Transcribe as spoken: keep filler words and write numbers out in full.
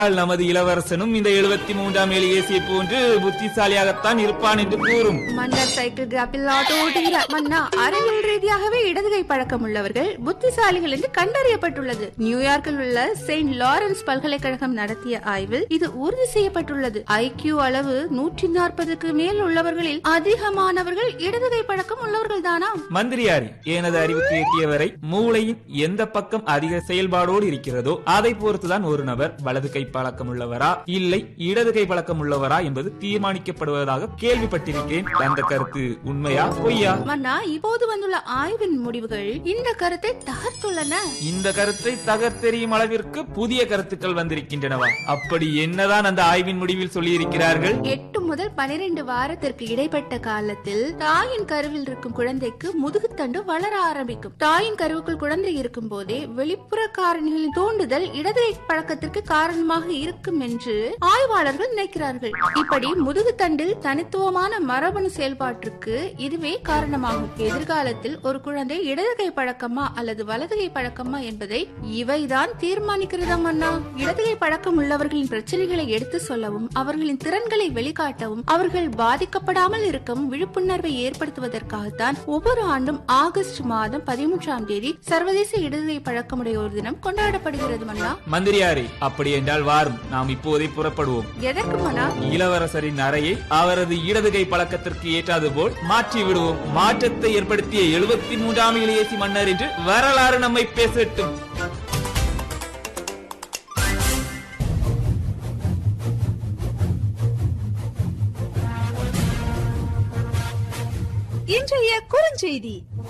நமது இளவரசனும் இந்த எழுபத்தி மூன்றாம் ஏசியை போன்று புத்திசாலியாகத்தான் இருப்பான் என்று கூறும். மன்னர் சைக்கிள் கிராப்பில் ஆட்டோ ஓட்டுகிறார். மன்னா, அறிவியல் ரீதியாகவே இடதுகை பழக்கம் உள்ளவர்கள் புத்திசாலிகள் என்று கண்டறியப்பட்டுள்ளது. நியூயார்க்கில் உள்ள செயின்ட் லாரன்ஸ் பல்கலைக்கழகம் நடத்திய ஆய்வில் இது உறுதி செய்யப்பட்டுள்ளது. ஐக்கியூ அளவு நூற்றி நாற்பதுக்கு மேல் உள்ளவர்களில் அதிகமானவர்கள் இடதுகை பழக்கம் உள்ளவர்கள் தானா? மந்திரியாரி, எனது அறிவுக்கு எட்டியவரை மூளையின் எந்த பக்கம் அதிக செயல்பாடோடு இருக்கிறதோ அதை பொறுத்துதான் ஒரு நபர் வலது கை பழக்கம் உள்ளவரா இல்லை இடது கை பழக்கம் உள்ளவரா என்பது தீர்மானிக்கப்படுவதாக கேள்விப்பட்டிருக்கிறேன். அந்த கருத்து உண்மையா பொய்யா? மன்னா, இப்போது வந்துள்ள ஆய்வின் முடிவுகள் இந்த கருத்தை தகர்த்துள்ளன. இந்த கருத்தை தகர்த்தெறியும் அளவிற்கு புதிய கருத்துக்கள் வந்திருக்கின்றனவா? அப்படி என்னதான் அந்த ஆய்வின் முடிவில் சொல்லி இருக்கிறார்கள்? எட்டு முதல் பனிரெண்டு வாரத்திற்கு இடைப்பட்ட காலத்தில் தாயின் கருவில் இருக்கும் குழந்தைக்கு முதுகுத்தண்டு வளர ஆரம்பிக்கும். தாயின் கருவுக்குள் குழந்தை இருக்கும் போதே வெளிப்புற காரணிகளின் தூண்டுதல் இடது பழக்கத்திற்கு காரணமாக இருக்கும் என்று ஆய்வாளர்கள் நினைக்கிறார்கள். இப்படி முதுகுத்தண்டில் தனித்துவமான மரபணு செயல்பாட்டிற்கு இதுவே காரணமாகும். எதிர்காலத்தில் ஒரு குழந்தை இடது கை பழக்கமா அல்லது வலது கை பழக்கமா என்பதை இவைதான் தீர்மானிக்கிறதா மன்னா? இடது கை பழக்கம் உள்ளவர்களின் பிரச்சனைகளை எடுத்து சொல்லவும் அவர்களின் திறன்களை வெளிக்காட்டவும் அவர்கள் பாதிக்கப்படாமல் இருக்கவும் விழிப்புணர்வை ஏற்படுத்துவதற்காகத்தான் ஒவ்வொரு ஆண்டும் ஆகஸ்ட் மாதம் பதிமூன்றாம் தேதி சர்வதேச இடதுகை பழக்கமுடையோர் தினம் கொண்டாடப்படுகிறது மன்னா. மந்திரியாரே, அப்படி என்றால் வாரும், நாம் இப்போதே புறப்படுவோம். எதற்கு மன்னா? இளவரசரின் அறையை அவரது இடதுகை பழக்கத்திற்கு ஏற்றாது போல் மாற்றி விடுவோம். மாற்றத்தை ஏற்படுத்திய எழுபத்தி மூன்றாம் இளையசி மன்னர் என்று வரலாறு நம்மை பேசட்டும். இன்றைய குறுஞ்செய்தி.